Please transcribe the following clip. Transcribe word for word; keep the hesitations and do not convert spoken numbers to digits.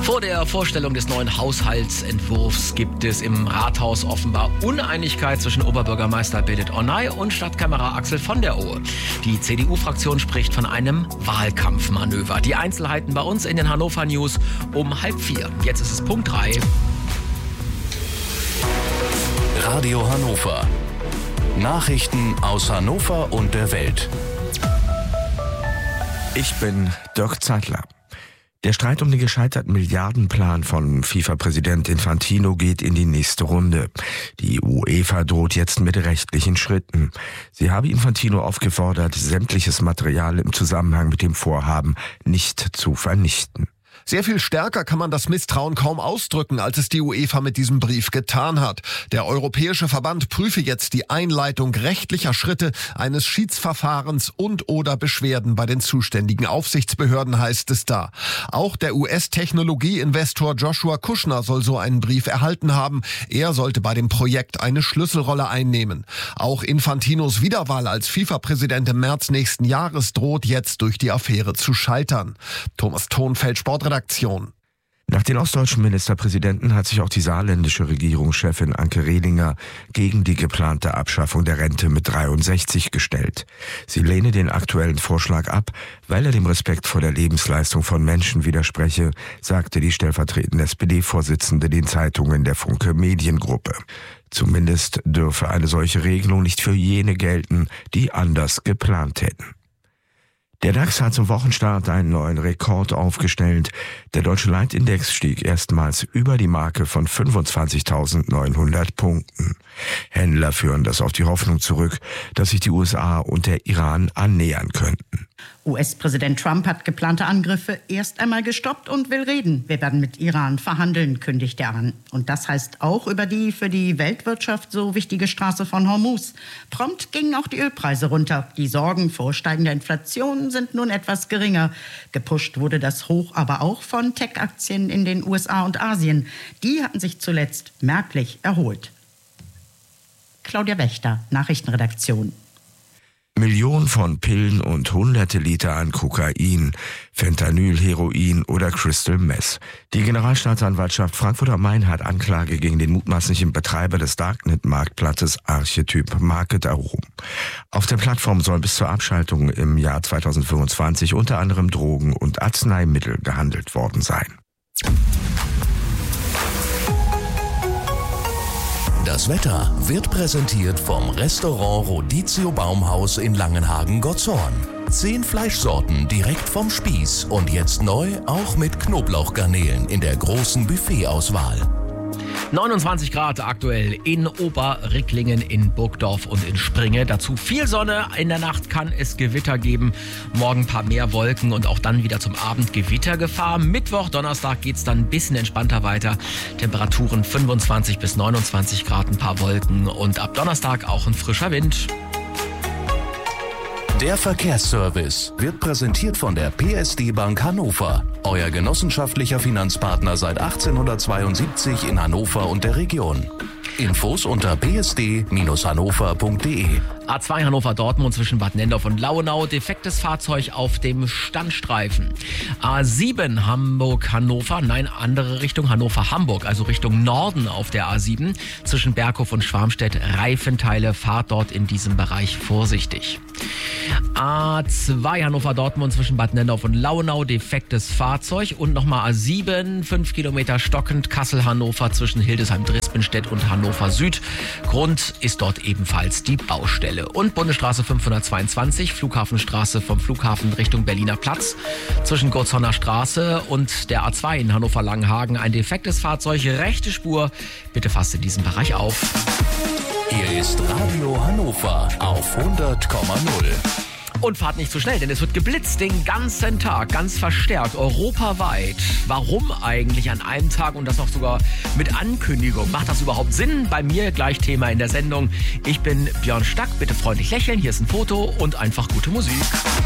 Vor der Vorstellung des neuen Haushaltsentwurfs gibt es im Rathaus offenbar Uneinigkeit zwischen Oberbürgermeister Birgit Ornay und Stadtkämmerer Axel von der Ohe. Die C D U-Fraktion spricht von einem Wahlkampfmanöver. Die Einzelheiten bei uns in den Hannover News um halb vier. Jetzt ist es Punkt drei. Radio Hannover. Nachrichten aus Hannover und der Welt. Ich bin Dirk Zeitler. Der Streit um den gescheiterten Milliardenplan von FIFA-Präsident Infantino geht in die nächste Runde. Die UEFA droht jetzt mit rechtlichen Schritten. Sie habe Infantino aufgefordert, sämtliches Material im Zusammenhang mit dem Vorhaben nicht zu vernichten. Sehr viel stärker kann man das Misstrauen kaum ausdrücken, als es die UEFA mit diesem Brief getan hat. Der Europäische Verband prüfe jetzt die Einleitung rechtlicher Schritte eines Schiedsverfahrens und oder Beschwerden bei den zuständigen Aufsichtsbehörden, heißt es da. Auch der U S-Technologieinvestor Joshua Kushner soll so einen Brief erhalten haben. Er sollte bei dem Projekt eine Schlüsselrolle einnehmen. Auch Infantinos Wiederwahl als FIFA-Präsident im März nächsten Jahres droht jetzt durch die Affäre zu scheitern. Thomas Thonfeld, Sportredaktion. Nach den ostdeutschen Ministerpräsidenten hat sich auch die saarländische Regierungschefin Anke Rehlinger gegen die geplante Abschaffung der Rente mit dreiundsechzig gestellt. Sie lehne den aktuellen Vorschlag ab, weil er dem Respekt vor der Lebensleistung von Menschen widerspreche, sagte die stellvertretende S P D-Vorsitzende den Zeitungen der Funke Mediengruppe. Zumindest dürfe eine solche Regelung nicht für jene gelten, die anders geplant hätten. Der DAX hat zum Wochenstart einen neuen Rekord aufgestellt. Der deutsche Leitindex stieg erstmals über die Marke von fünfundzwanzigtausendneunhundert Punkten. Händler führen das auf die Hoffnung zurück, dass sich die U S A und der Iran annähern könnten. U S-Präsident Trump hat geplante Angriffe erst einmal gestoppt und will reden. Wir werden mit Iran verhandeln, kündigt er an. Und das heißt auch über die für die Weltwirtschaft so wichtige Straße von Hormuz. Prompt gingen auch die Ölpreise runter. Die Sorgen vor steigender Inflation sind nun etwas geringer. Gepusht wurde das Hoch aber auch von Tech-Aktien in den U S A und Asien. Die hatten sich zuletzt merklich erholt. Claudia Wächter, Nachrichtenredaktion. Millionen von Pillen und hunderte Liter an Kokain, Fentanyl, Heroin oder Crystal Meth. Die Generalstaatsanwaltschaft Frankfurt am Main hat Anklage gegen den mutmaßlichen Betreiber des Darknet-Marktplatzes Archetyp Market erhoben. Auf der Plattform sollen bis zur Abschaltung im Jahr zweitausendfünfundzwanzig unter anderem Drogen und Arzneimittel gehandelt worden sein. Das Wetter wird präsentiert vom Restaurant Rodizio Baumhaus in Langenhagen-Gotzorn. Zehn Fleischsorten direkt vom Spieß und jetzt neu auch mit Knoblauchgarnelen in der großen Buffetauswahl. neunundzwanzig Grad aktuell in Oberricklingen, in Burgdorf und in Springe. Dazu viel Sonne. In der Nacht kann es Gewitter geben. Morgen ein paar mehr Wolken und auch dann wieder zum Abend Gewittergefahr. Mittwoch, Donnerstag geht es dann ein bisschen entspannter weiter. Temperaturen fünfundzwanzig bis neunundzwanzig Grad, ein paar Wolken und ab Donnerstag auch ein frischer Wind. Der Verkehrsservice wird präsentiert von der P S D Bank Hannover. Euer genossenschaftlicher Finanzpartner seit achtzehnhundertzweiundsiebzig in Hannover und der Region. Infos unter p s d Bindestrich hannover punkt d e. A zwei Hannover-Dortmund zwischen Bad Nendorf und Lauenau. Defektes Fahrzeug auf dem Standstreifen. A sieben Hamburg-Hannover. Nein, andere Richtung. Hannover-Hamburg. Also Richtung Norden auf der A sieben. Zwischen Berghof und Schwarmstedt. Reifenteile. Fahrt dort in diesem Bereich vorsichtig. A zwei Hannover-Dortmund zwischen Bad Nendorf und Lauenau. Defektes Fahrzeug. Und nochmal A sieben. fünf Kilometer stockend. Kassel-Hannover zwischen Hildesheim-Drispenstedt und Hannover Süd. Grund ist dort ebenfalls die Baustelle. Und Bundesstraße fünfhundertzweiundzwanzig, Flughafenstraße vom Flughafen Richtung Berliner Platz. Zwischen Gorzhonner Straße und der A zwei in Hannover-Langenhagen ein defektes Fahrzeug, rechte Spur. Bitte fasst in diesem Bereich auf. Hier ist Radio Hannover auf hundert Komma null. Und fahrt nicht zu schnell, denn es wird geblitzt den ganzen Tag, ganz verstärkt, europaweit. Warum eigentlich an einem Tag und das noch sogar mit Ankündigung? Macht das überhaupt Sinn? Bei mir gleich Thema in der Sendung. Ich bin Björn Stack, bitte freundlich lächeln, hier ist ein Foto und einfach gute Musik.